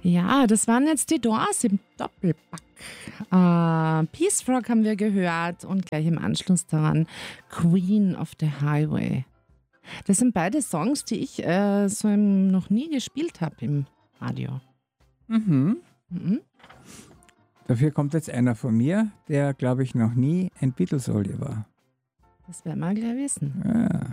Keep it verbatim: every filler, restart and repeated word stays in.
Ja, das waren jetzt die Doors im Doppelpack. Äh, Peace Frog haben wir gehört und gleich im Anschluss daran Queen of the Highway. Das sind beide Songs, die ich äh, so im, noch nie gespielt habe im Radio. Mhm. Mhm. Dafür kommt jetzt einer von mir, der, glaube ich, noch nie ein Beatles-Oldie war. Das werden wir gleich wissen. Ja.